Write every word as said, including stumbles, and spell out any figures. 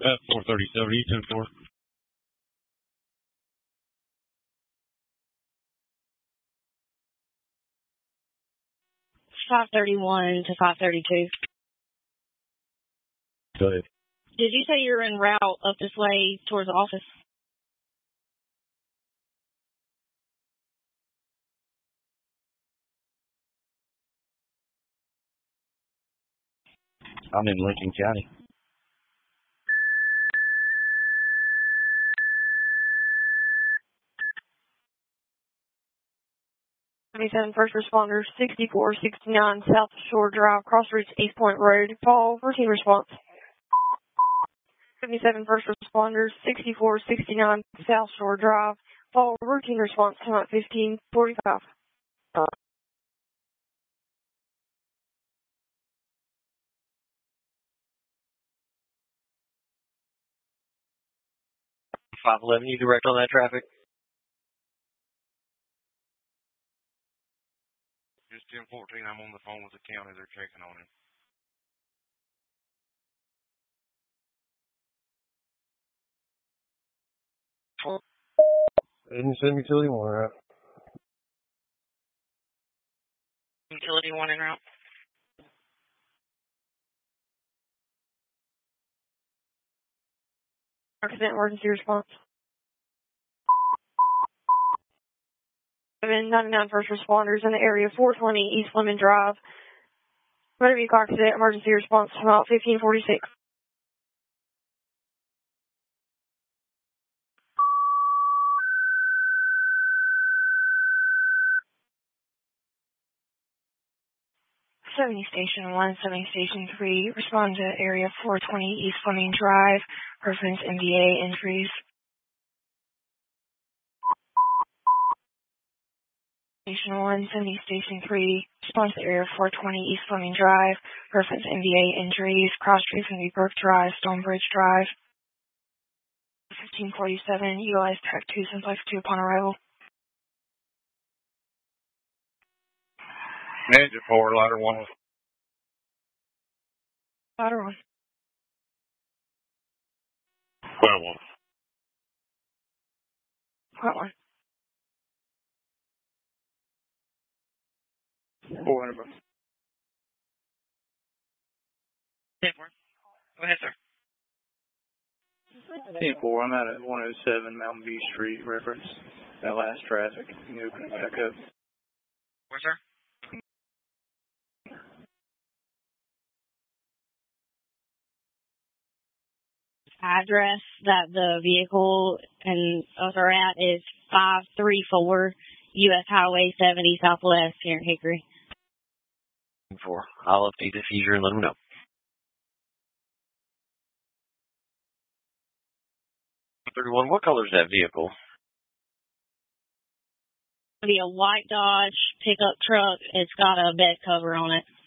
At four thirty-seven, E ten four. five thirty-one to five thirty-two. Go ahead. Did you say you're en route up this way towards the office? I'm in Lincoln County. seventy-seven First Responders, sixty-four sixty-nine South Shore Drive, Crossroads, East Point Road. Call, routine response. seventy-seven First Responders, sixty-four sixty-nine South Shore Drive. Call, routine response, time at fifteen forty-five. five eleven, you direct on that traffic? Just ten fourteen, I'm on the phone with the county, they're checking on him. Didn't send utility one route. Utility one en route. Accident emergency response. seven ninety-nine First Responders in the area, four twenty East Lemon Drive. Motor vehicle accident emergency response, time out fifteen forty-six. seventy Station one, seventy Station three, respond to area four twenty East Fleming Drive, reference M B A injuries. Station one, seventy Station three, respond to area four twenty East Fleming Drive, reference M B A injuries, cross streets and Brook Drive, Stonebridge Drive. fifteen forty-seven, utilize track two, Simplex two upon arrival. Manager four, ladder one. Ladder one. Ladder one. Flat one. four hundred bucks. ten four. Go ahead, sir. ten four, I'm out at one oh seven Mountain View Street, reference that last traffic. Can you open it back up? Where, sir? Address that the vehicle and us are at is five three four U S Highway seventy Southwest here in Hickory. Four. I'll update the diffuser and let them know. thirty-one, what color is that vehicle? It'll be a white Dodge pickup truck. It's got a bed cover on it.